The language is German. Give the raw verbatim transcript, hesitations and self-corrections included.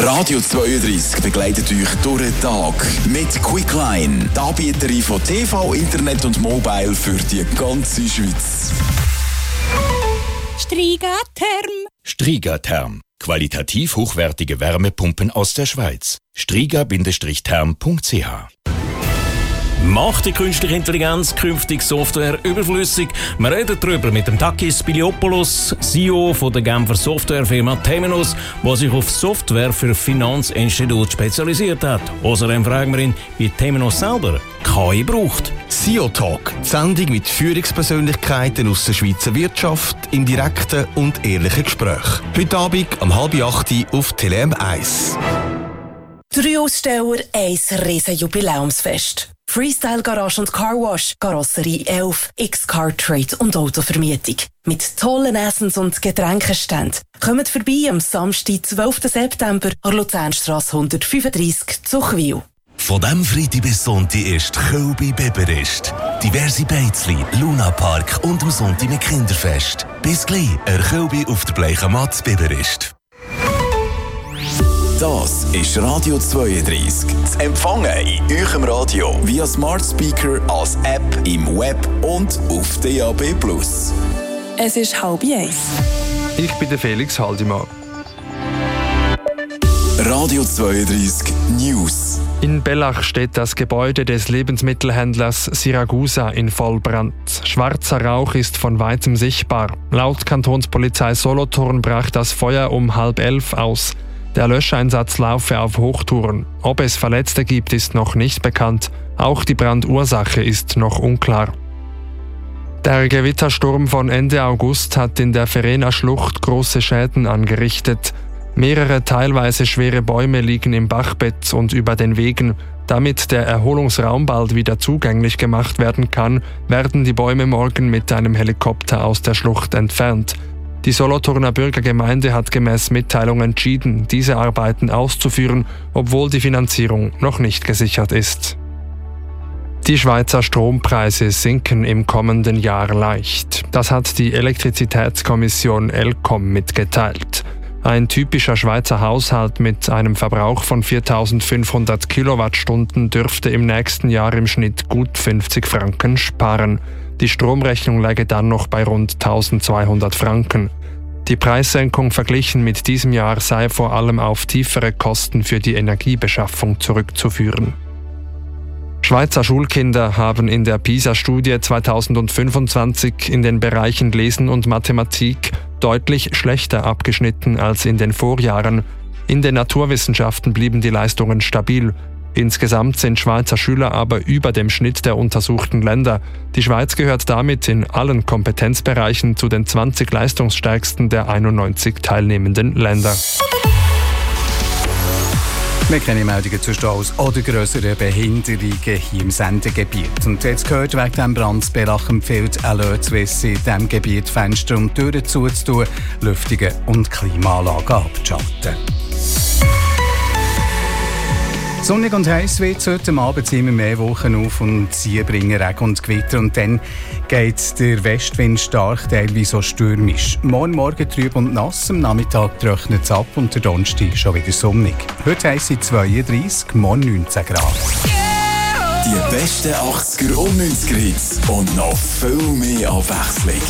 Radio zweiunddreissig begleitet euch durch den Tag mit Quickline, die Anbieterin von T V, Internet und Mobile für die ganze Schweiz. Strigatherm. Strigatherm. Qualitativ hochwertige Wärmepumpen aus der Schweiz. striga-therm punkt c h. Macht die künstliche Intelligenz künftig Software überflüssig? Wir reden darüber mit dem Takis Spiliopoulos, C E O von der Genfer Softwarefirma Temenos, der sich auf Software für Finanzinstitute spezialisiert hat. Außerdem fragen wir ihn, wie Temenos selber K I braucht. C E O Talk, die Sendung mit Führungspersönlichkeiten aus der Schweizer Wirtschaft in direkten und ehrlichen Gesprächen. Heute Abend um halb acht auf Tele M eins. Drei Aussteller, ein riesen Jubiläumsfest. Freestyle Garage und Carwash, Karosserie elf, X-Car Trade und Autovermietung. Mit tollen Essens- und Getränkeständen. Kommt vorbei am Samstag, zwölften September, an Luzernstrasse hundertfünfunddreissig zu Chwil. Von dem Freitag bis Sonntag ist Kölbi Biberist. Diverse Beizli, Lunapark und am Sonntag mit Kinderfest. Bis gleich, er Kölbi auf der bleichen Matz Biberist. Das ist Radio zweiunddreissig. Zu empfangen in eurem Radio via Smart Speaker, als App, im Web und auf D A B plus. Es ist halb eins. Ich bin der Felix Haldimann. Radio zweiunddreissig News. In Bellach steht das Gebäude des Lebensmittelhändlers Siragusa in Vollbrand. Schwarzer Rauch ist von weitem sichtbar. Laut Kantonspolizei Solothurn brach das Feuer um halb elf aus. Der Löscheinsatz laufe auf Hochtouren. Ob es Verletzte gibt, ist noch nicht bekannt. Auch die Brandursache ist noch unklar. Der Gewittersturm von Ende August hat in der Verena-Schlucht große Schäden angerichtet. Mehrere teilweise schwere Bäume liegen im Bachbett und über den Wegen. Damit der Erholungsraum bald wieder zugänglich gemacht werden kann, werden die Bäume morgen mit einem Helikopter aus der Schlucht entfernt. Die Solothurner Bürgergemeinde hat gemäß Mitteilung entschieden, diese Arbeiten auszuführen, obwohl die Finanzierung noch nicht gesichert ist. Die Schweizer Strompreise sinken im kommenden Jahr leicht. Das hat die Elektrizitätskommission ElCom mitgeteilt. Ein typischer Schweizer Haushalt mit einem Verbrauch von viertausendfünfhundert Kilowattstunden dürfte im nächsten Jahr im Schnitt gut fünfzig Franken sparen. Die Stromrechnung läge dann noch bei rund eintausendzweihundert Franken. Die Preissenkung verglichen mit diesem Jahr sei vor allem auf tiefere Kosten für die Energiebeschaffung zurückzuführen. Schweizer Schulkinder haben in der PISA-Studie zweitausendfünfundzwanzig in den Bereichen Lesen und Mathematik deutlich schlechter abgeschnitten als in den Vorjahren. In den Naturwissenschaften blieben die Leistungen stabil. Insgesamt sind Schweizer Schüler aber über dem Schnitt der untersuchten Länder. Die Schweiz gehört damit in allen Kompetenzbereichen zu den zwanzig leistungsstärksten der einundneunzig teilnehmenden Länder. Wir kennen Meldungen zu Staus oder grösseren Behinderungen hier im Sendegebiet. Und jetzt gehört, wegen dem Brand Bellach empfiehlt Alert Swiss in diesem Gebiet Fenster und Türen zuzutun, Lüftungen und Klimaanlagen abzuschalten. Sonnig und heiß wird es heute Abend, ziehen wir mehr Wolken auf und sie bringen Regen und Gewitter. Und dann geht der Westwind stark, teilweise auch stürmisch. Morgen Morgen trüb und nass, am Nachmittag trocknet es ab und der Donnerstag schon wieder sonnig. Heute heisst es zweiunddreissig, morgen neunzehn Grad. Die besten achtziger und neunziger Hits und noch viel mehr Abwechslung.